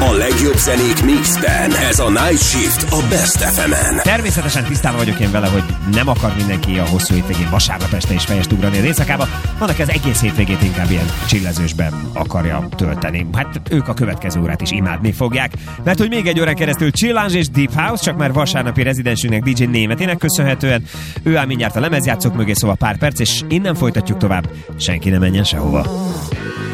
A legjobb zenék mixben. Ez a Night Shift a Best FM-en. Természetesen tisztában vagyok én vele, hogy nem akar mindenki a hosszú hétvégén vasárnap este is fejest ugrani az éjszakába. Van, aki az egész hétvégét inkább ilyen csillezősben akarja tölteni. Hát ők a következő órát is imádni fogják. Mert hogy még egy órán keresztül Chillance és Deep House, csak már vasárnapi rezidensünknek DJ Németének köszönhetően. Ő áll mindjárt a lemezjátszók mögé, szóval pár perc, és innen folytatjuk tovább. Senki ne menjen sehova.